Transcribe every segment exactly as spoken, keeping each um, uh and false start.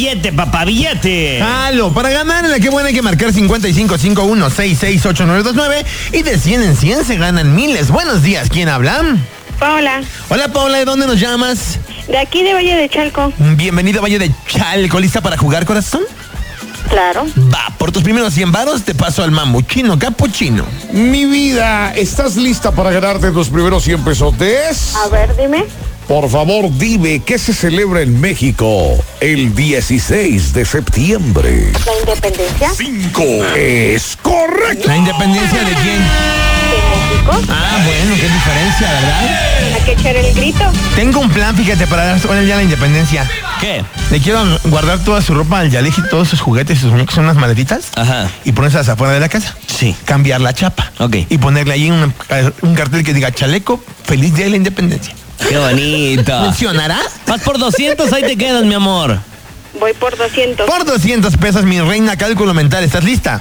billete, papá, billete. Halo, para ganar en la que buena hay que marcar cincuenta y cinco cincuenta y uno sesenta y seis ochenta y nueve veintinueve y de cien en cien se ganan miles. Buenos días, ¿quién habla? Paola. Hola, Paola, ¿de dónde nos llamas? De aquí de Valle de Chalco. Bienvenido a Valle de Chalco. ¿Lista para jugar, corazón? Claro. Va, por tus primeros cien varos te paso al mamuchino capuchino. Mi vida, ¿estás lista para ganarte tus primeros cien pesotes? A ver, dime. Por favor, dime, ¿qué se celebra en México el dieciséis de septiembre? ¿La independencia? Cinco. Es correcto. ¿La independencia de quién? ¿De México? Ah, bueno, qué diferencia, ¿verdad? Hay que echar el grito. Tengo un plan, fíjate, para dar con el día de la independencia. ¿Qué? Le quiero guardar toda su ropa al Yaleji, todos sus juguetes, sus muñecos, son unas maletitas. Ajá. Y ponerlas afuera de la casa. Sí. Cambiar la chapa. Ok. Y ponerle ahí un, un cartel que diga chaleco, feliz día de la independencia. Qué bonito. ¿Funcionará? Vas por doscientos, ahí te quedas, mi amor. Voy por doscientos. Por doscientos pesos, mi reina, cálculo mental. ¿Estás lista?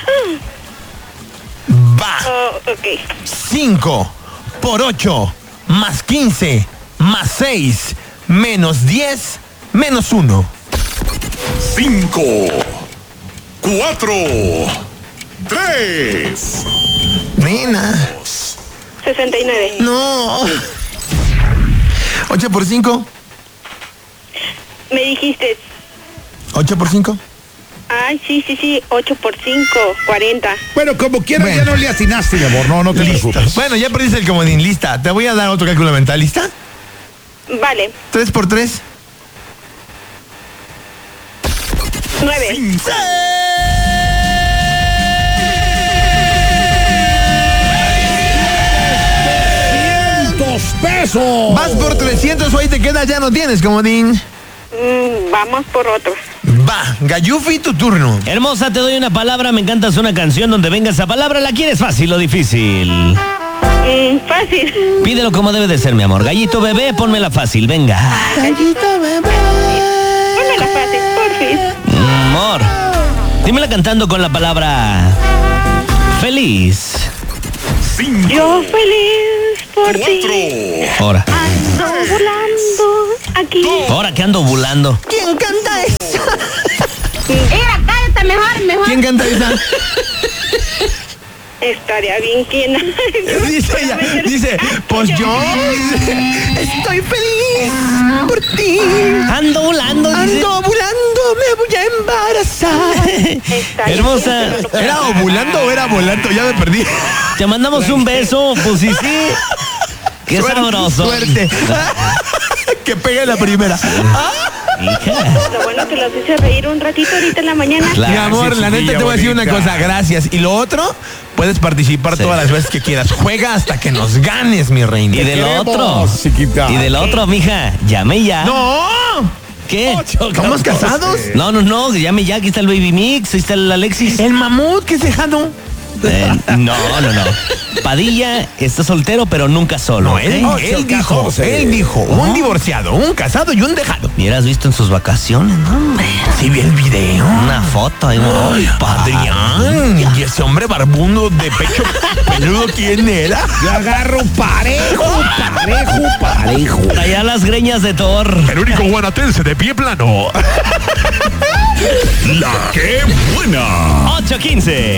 Va. Oh, ok. cinco por ocho más quince más seis menos diez menos uno. Cinco. Cuatro. Tres. Nena. sesenta y nueve. No. ocho por cinco. Me dijiste. ocho por cinco. Ay, sí, sí, sí. ocho por cinco. cuarenta. Bueno, como quieras, Bueno. ya no le atinaste, mi amor. No, no te preocupes. Bueno, ya perdiste el comodín. Lista. Te voy a dar otro cálculo mental. ¿Lista? Vale. tres por tres. nueve. ¡Cientos pesos! Vas por trescientos o ahí te quedas, ya no tienes comodín. Mm, vamos por otro. Va, Gayufi, tu turno. Hermosa, te doy una palabra, me encantas una canción donde venga esa palabra, ¿la quieres fácil o difícil? Mm, fácil. Pídelo como debe de ser, mi amor. Gallito bebé, pónmela fácil, venga. Gallito bebé. Pónmela fácil, porfis. Amor, dímela cantando con la palabra feliz. Yo feliz por ti. Ahora, Ando volando aquí. ahora que ando ovulando. ¿Quién canta esa? Mira, cállate mejor, mejor. ¿Quién canta esa? Estaría bien quien. Dice ella, dice, pues yo estoy feliz por ti. Ando volando, dice. Ando ovulando, me voy a embarazar. Estaría Hermosa. bien, pero no- ¿Era ovulando o era volando? Ya me perdí. Te mandamos un beso, pues sí, sí. Qué Suerte, sabroso. Suerte. Que pegue la primera. Hija. Lo bueno que los hice reír un ratito ahorita en la mañana. Claro. Mi amor, sí, la neta chiquilla te voy a decir una bonita. cosa, gracias. Y lo otro, puedes participar Sí. todas las veces que quieras. Juega hasta que nos ganes, mi reina. Y de lo queremos, otro. chiquita. Y de lo otro, mija, llame ya. ¡No! ¿Qué? ¿Estamos casados? No, no, no, llame ya, aquí está el Baby Mix, ahí está el Alexis. El mamut que es dejado. Eh, no, no, no. Padilla está soltero, pero nunca solo. No, él, ¿ok? él dijo, catorce. él dijo, un divorciado, un casado y un dejado. Hubieras visto en sus vacaciones, ¿no, hombre? Sí, vi el video. Una foto ahí. Ay, Adrián, y ese hombre barbundo de pecho peludo, ¿quién era? Yo agarro parejo, parejo, parejo. Allá las greñas de Thor. El único guanatense de pie plano. La que buena. ocho quince.